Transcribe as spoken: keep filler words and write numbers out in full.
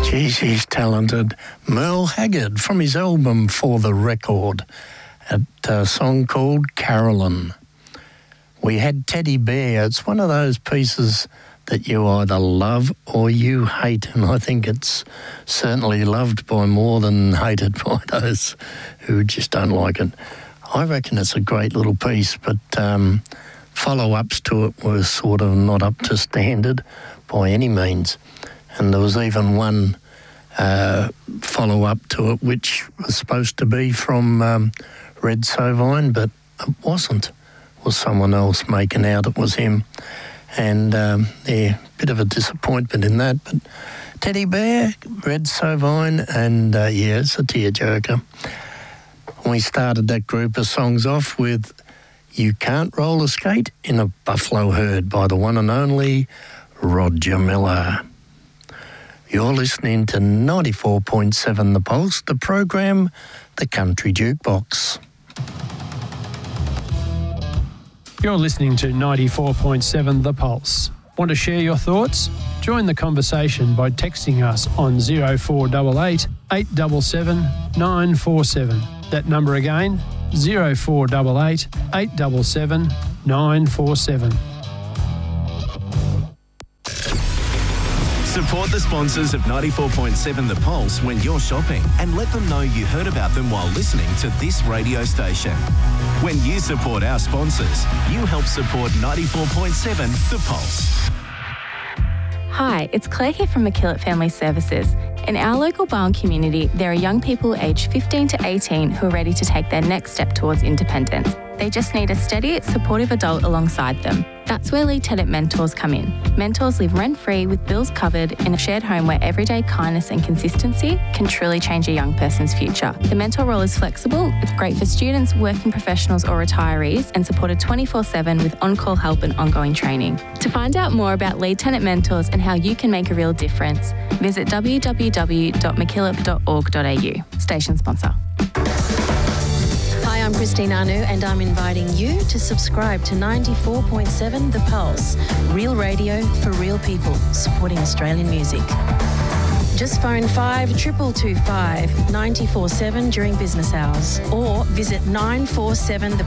Gee, she's talented. Merle Haggard from his album For the Record, a uh, song called Carolyn. We had Teddy Bear. It's one of those pieces that you either love or you hate, and I think it's certainly loved by more than hated by those who just don't like it. I reckon it's a great little piece, but um, follow-ups to it were sort of not up to standard by any means. And there was even one uh, follow-up to it which was supposed to be from um, Red Sovine, but it wasn't. It was someone else making out it was him. And, um, yeah, bit of a disappointment in that. But Teddy Bear, Red Sovine, and, uh, yeah, it's a tearjerker. We started that group of songs off with You Can't Roller Skate in a Buffalo Herd by the one and only Roger Miller. You're listening to ninety-four point seven The Pulse, the program The Country Jukebox. You're listening to ninety-four point seven The Pulse. Want to share your thoughts? Join the conversation by texting us on oh four eight eight, eight seven seven, nine four seven. That number again, oh four eight eight, eight seven seven, nine four seven. Support the sponsors of ninety-four point seven The Pulse when you're shopping and let them know you heard about them while listening to this radio station. When you support our sponsors, you help support ninety-four point seven The Pulse. Hi, it's Claire here from McKillop Family Services. In our local Barwon community, there are young people aged fifteen to eighteen who are ready to take their next step towards independence. They just need a steady, supportive adult alongside them. That's where Lead Tenant Mentors come in. Mentors live rent-free with bills covered in a shared home where everyday kindness and consistency can truly change a young person's future. The mentor role is flexible. It's great for students, working professionals or retirees and supported twenty-four seven with on-call help and ongoing training. To find out more about Lead Tenant Mentors and how you can make a real difference, visit w w w dot mckillop dot org dot a u. Station sponsor. Hi, I'm Christine Anu and I'm inviting you to subscribe to ninety-four point seven The Pulse, real radio for real people, supporting Australian music. Just phone five two two two five, nine four seven during business hours or visit nine four seven the